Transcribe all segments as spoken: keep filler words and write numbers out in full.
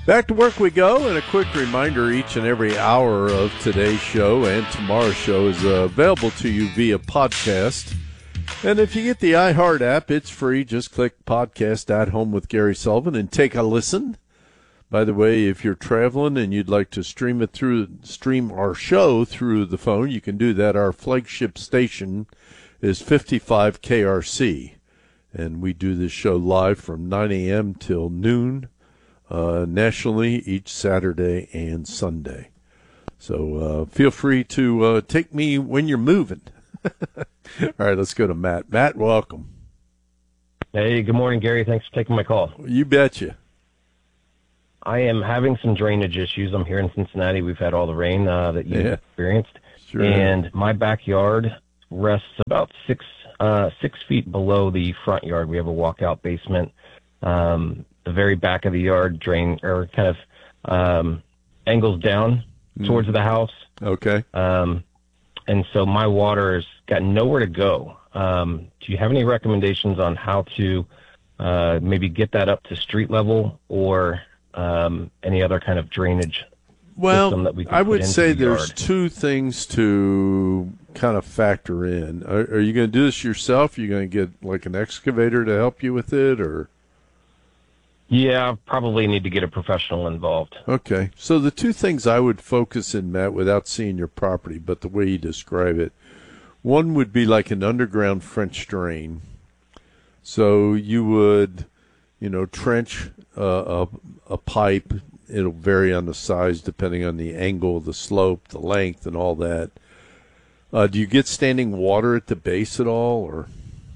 Back to work we go, and a quick reminder, each and every hour of today's show and tomorrow's show is uh, available to you via podcast. And if you get the iHeart app, it's free. Just click Podcast at Home with Gary Sullivan and take a listen. By the way, if you're traveling and you'd like to stream it through, stream our show through the phone, you can do that. Our flagship station is fifty-five K R C, and we do this show live from nine a.m. till noon. Uh, nationally each Saturday and Sunday. So uh, feel free to uh, take me when you're moving. All right, let's go to Matt. Matt, welcome. Hey, good morning, Gary. Thanks for taking my call. You betcha. I am having some drainage issues. I'm here in Cincinnati. We've had all the rain uh, that you've yeah. experienced. Sure. And my backyard rests about six uh, six feet below the front yard. We have a walkout basement. Um The very back of the yard drain or kind of um, angles down mm. towards the house. Okay. Um, and so my water has got nowhere to go. Um, do you have any recommendations on how to uh, maybe get that up to street level or um, any other kind of drainage well, system that we can I put would into say the there's yard? two things to kind of factor in. Are, are you going to do this yourself? Are you going to get like an excavator to help you with it, or? Yeah, probably need to get a professional involved. Okay. So the two things I would focus in, Matt, without seeing your property, but the way you describe it, one would be like an underground French drain. So you would, you know, trench uh, a, a pipe. It'll vary on the size depending on the angle, the slope, the length, and all that. Uh, do you get standing water at the base at all, or?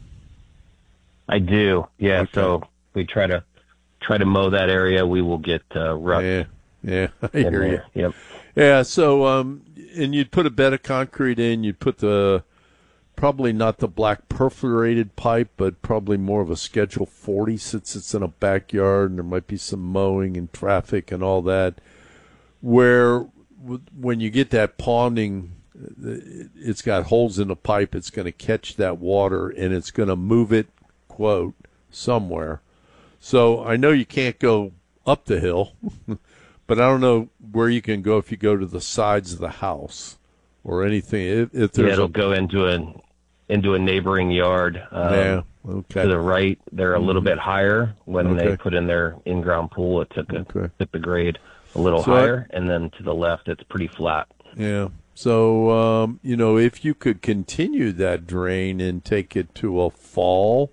I do, yeah. Okay. So we try to try to mow that area. We will get uh, rut. Yeah, yeah, I in hear you. there. Yep. Yeah, so um, and you'd put a bed of concrete in. You'd put the probably not the black perforated pipe, but probably more of a Schedule forty since it's in a backyard and there might be some mowing and traffic and all that. Where when you get that ponding, it's got holes in the pipe. It's going to catch that water and it's going to move it, quote, somewhere. So I know you can't go up the hill, but I don't know where you can go if you go to the sides of the house or anything. If, if there's yeah, it'll a, go into a into a neighboring yard. Um, yeah, okay. To the right, they're a little bit higher. When Okay. they put in their in-ground pool, it took, a, Okay. took the grade a little So I- higher, and then to the left, it's pretty flat. Yeah. So, um, you know, if you could continue that drain and take it to a fall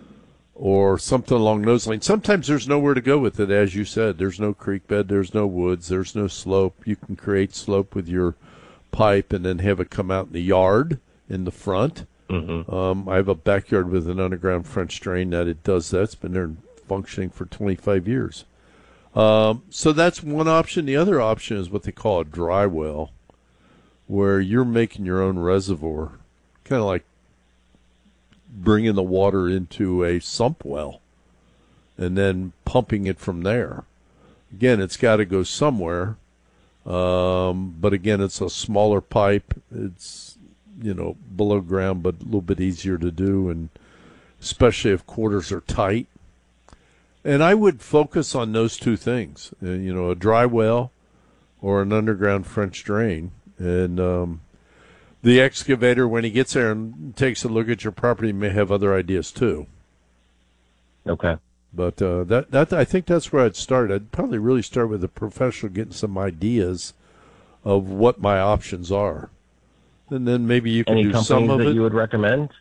or something along those lines. Sometimes there's nowhere to go with it, as you said. There's no creek bed, there's no woods, there's no slope. You can create slope with your pipe and then have it come out in the yard in the front. Mm-hmm. Um, I have a backyard with an underground French drain that it does that. It's been there functioning for twenty-five years. Um, so that's one option. The other option is what they call a dry well, where you're making your own reservoir, kind of like bringing the water into a sump well and then pumping it from there. Again, it's got to go somewhere. Um, but again, it's a smaller pipe. It's, you know, below ground, but a little bit easier to do, and especially if quarters are tight. And I would focus on those two things, uh, you know, a dry well or an underground French drain. And um, the excavator, when he gets there and takes a look at your property, may have other ideas too. Okay. But uh, that that I think that's where I'd start. I'd probably really start with a professional, getting some ideas of what my options are, and then maybe you can Any do companies some of that it. you would recommend?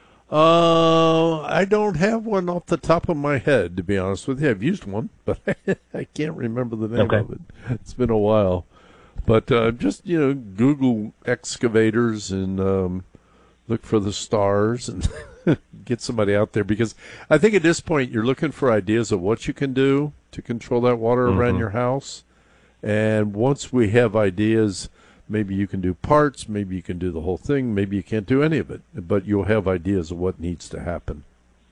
Uh, I don't have one off the top of my head, to be honest with you. I've used one, but I can't remember the name Okay. of it. It's been a while. But uh, just, you know, Google excavators and um, look for the stars and get somebody out there. Because I think at this point you're looking for ideas of what you can do to control that water Mm-hmm. around your house. And once we have ideas, maybe you can do parts, maybe you can do the whole thing, maybe you can't do any of it. But you'll have ideas of what needs to happen.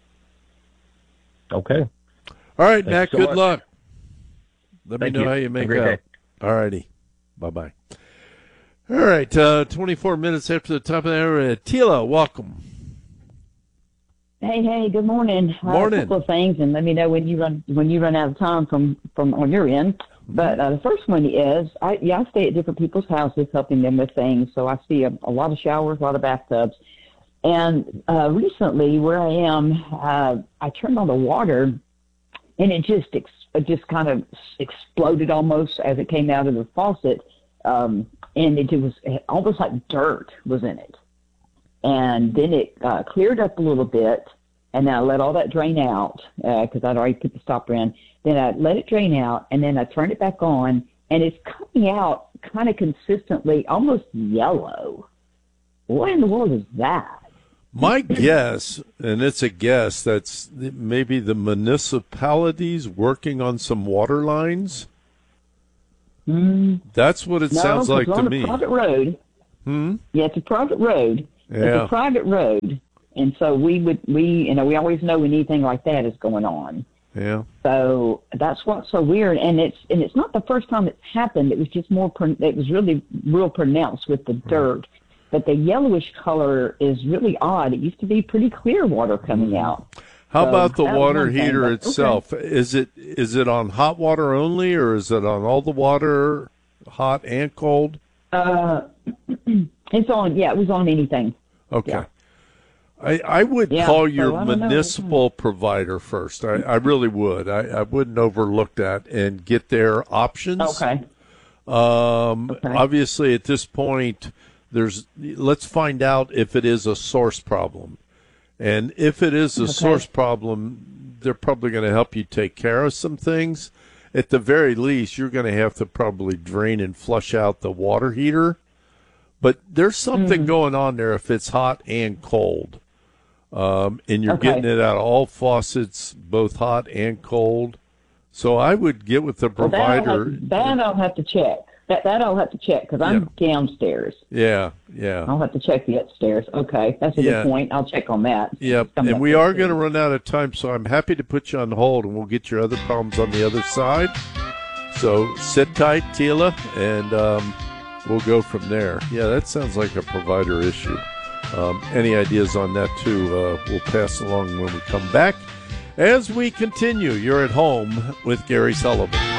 Okay. All right, Thank Matt, you so good much. luck. Let Thank me know you. how you Have a make great out. day. All righty. Bye-bye. All right, uh, twenty-four minutes after the top of the hour, uh, Tila, welcome. Hey, hey, good morning. Morning. Uh, a couple of things, and let me know when you run when you run out of time from, from on your end. But uh, the first one is, I, yeah, I stay at different people's houses helping them with things, so I see a, a lot of showers, a lot of bathtubs. And uh, recently, where I am, uh, I turned on the water, and it just ex- it just kind of exploded almost as it came out of the faucet, um, and it, it was almost like dirt was in it. And then it uh, cleared up a little bit, and then I let all that drain out because uh, I'd already put the stopper in. Then I let it drain out, and then I turned it back on, and it's coming out kind of consistently, almost yellow. What in the world is that? My guess, and it's a guess, that's maybe the municipalities working on some water lines. Mm. That's what it no, sounds like we're to on me. A private road. Hmm? Yeah, it's a private road. Yeah. It's a private road, and so we would we you know we always know when anything like that is going on. Yeah. So that's what's so weird, and it's and it's not the first time it's happened. It was just more it was really real pronounced with the dirt, but the yellowish color is really odd. It used to be pretty clear water coming out. How So about the that was water one thing, heater but itself? okay. Is it is it on hot water only, or is it on all the water, hot and cold? Uh, it's on. Yeah, it was on anything. Okay. Yeah. I, I would Yeah, call so your I don't know. municipal provider first. I, I really would. I, I wouldn't overlook that and get their options. Okay. Um, Okay. Obviously, at this point, there's. Let's find out if it is a source problem, and if it is a Okay. source problem, they're probably going to help you take care of some things. At the very least, you're going to have to probably drain and flush out the water heater. But there's something Mm. going on there if it's hot and cold. Um, and you're Okay. getting it out of all faucets, both hot and cold. So I would get with the Well, that I'll provider. have, that I'll have to check. That that I'll have to check because I'm downstairs. Yeah, yeah, I'll have to check the upstairs. Okay, that's a Yeah. good point. I'll check on that. yep. Coming And up we this are week. going to run out of time, so I'm happy to put you on hold, and we'll get your other problems on the other side. So sit tight, Tila, and um, we'll go from there. Yeah, that sounds like a provider issue. Um, any ideas on that, too, uh, we'll pass along when we come back. As we continue, you're at home with Gary Sullivan.